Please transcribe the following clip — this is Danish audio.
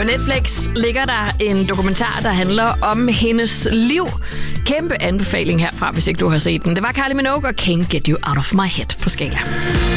Netflix ligger der en dokumentar, der handler om hendes liv. Kæmpe anbefaling herfra, hvis ikke du har set den. Det var Kylie Minogue og Can't Get You Out of My Head på Skala.